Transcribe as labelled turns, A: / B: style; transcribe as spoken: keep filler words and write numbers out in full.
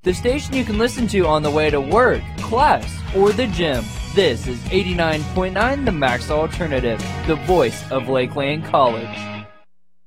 A: the station you can listen to on the way to work, class, or the gym. This is eighty-nine point nine The Max Alternative, the voice of Lakeland College.